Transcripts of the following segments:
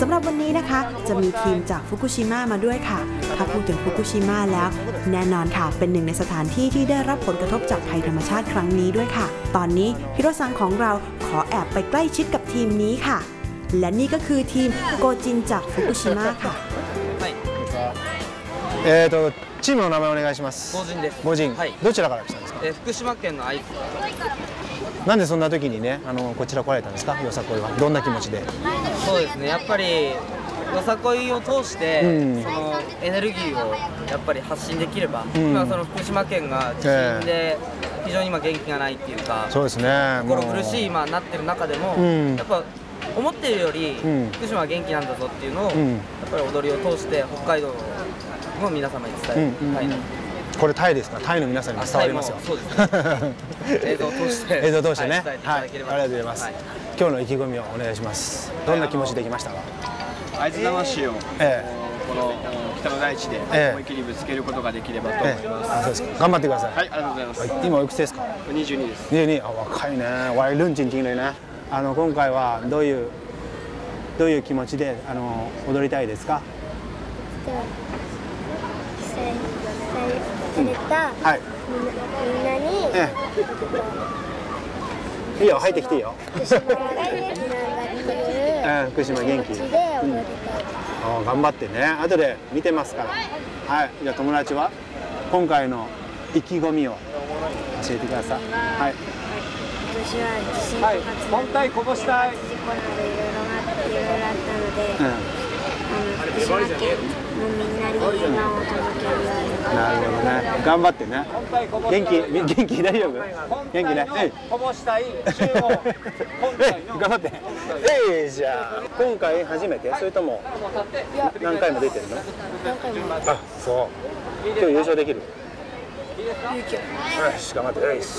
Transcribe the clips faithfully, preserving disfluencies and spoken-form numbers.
สำหรับวันนี้นะคะจะมีทีมจากฟุกุชิมะมาด้วยค่ะถ้าพูดถึงฟุกุชิมะแล้วแน่นอนค่ะเป็นหนึ่งในสถานที่ที่ได้รับผลกระทบจากภัยธรรมชาติครั้งนี้ด้วยค่ะตอนนี้ฮิโรซังของเราขอแอบไปใกล้ชิดกับทีมนี้ค่ะและนี่ก็คือทีมโกจินจากฟุกุชิมะค่ะえーとチームの名前お願いします。 ゴジンです。 ゴジン。 はい。 どちらから来たんですか。 えー、福島県の会津。 なんでそんな時にね、あのこちら来られたんですか。よさこいはどんな気持ちで。 そうですね。やっぱりよさこいを通して、うん、そのエネルギーをやっぱり発信できれば、うん、今その福島県が地震で非常に今元気がないっていうか、 そうですね。 心苦しい今なってる中でも、うん、やっぱ思っているより福島は元気なんだぞっていうのを、うん、やっぱり踊りを通して北海道の皆様に伝えたいな。 これタイですか。タイの皆さんに伝わりますよ。 そうですね。映像を通して映像を通してね。はい、ありがとうございます。今日の意気込みをお願いします。どんな気持ちできましたか。 会津魂をこの北の大地で思い切りぶつけることができればと思います。 あ、そうですか。頑張ってください。 はい、ありがとうございます。 今おいくつですか。 にじゅうにです。 にじゅうに。あ、若いね。ワイルンチンチンเลยね。あの今回はどういうどういう気持ちであの踊りたいですか。 された、はい、みんなに、ええ、いいよ、入ってきていいよ。 福島が元気なんだっていう福島元気で踊りたい、うん、頑張ってね。後で見てますから。はい、じゃあ友達は今回の意気込みを教えてください。はい。 私は地震とか津波、 本体こぼしたい。 事故などいろいろあっていろいろあったので、うん、あの福島県のみんなに笑顔を届けるように。 なるほどね。頑張ってね。元気元気大丈夫？元気ね。 こぼしたい中央。 頑張って。えい、じゃあ今回初めてそれとも何回も出てるの？ 何回も。 あ、そう。今日優勝できる？よし、頑張って。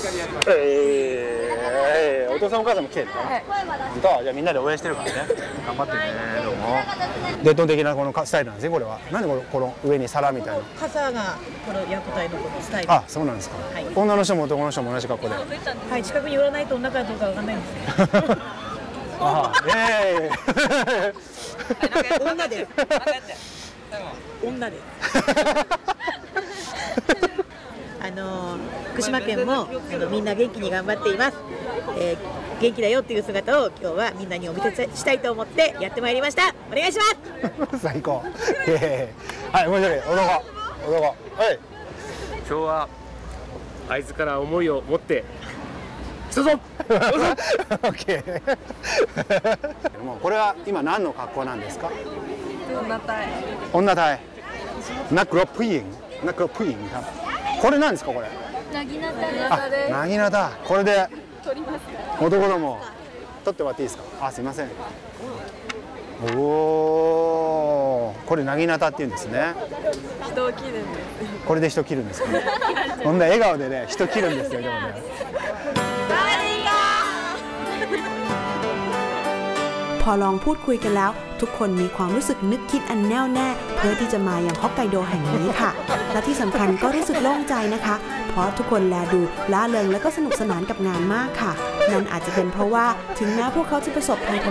えー、お父さんお母さんも来てるの？はい。本当？じゃあみんなで応援してるからね。頑張ってね。どうも。伝統的なこのスタイルなんですね。これは。なんでこのこの上に皿みたいな。 傘がこの薬体のこのスタイル。 あ、そうなんですか。はい、女の人も男の人も同じ格好で。 はい、近くに寄らないと女かどうかわかんないんですね。 あ、ええー。女で。女で。あの福島県もあのみんな元気に頑張っています、えー、元気だよっていう姿を今日はみんなにお見せしたいと思ってやってまいりました。お願いします最高はい、もう一人男男はい。 今日は会津から思いを持って来たぞオッケーもうこれは今何の格好なんですか。 女隊女隊นักรบผู้หญิงนักรบผู้หญิงครับこれなんですかこれ。 なぎなたです。 なぎなた。これで男ども取ってもらっていいですか。あ、すみません。おお、これなぎなたって言うんですね。 人を切るんです。 これで人切るんですか。こんな笑顔でね、人切るんですよでもね。 พอลองพูดคุยกันแล้วทุกคนมีความรู้สึกนึกคิดอันแน่วแน่เพื่อที่จะมายังฮอกไกโดแห่งนี้ค่ะและที่สำคัญก็รู้สึกโล่งใจนะคะเพราะทุกคนแลดูล่าเริงและก็สนุกสนานกับงานมากค่ะนั่นอาจจะเป็นเพราะว่าถึงแม้พวกเขาจะประสบภัย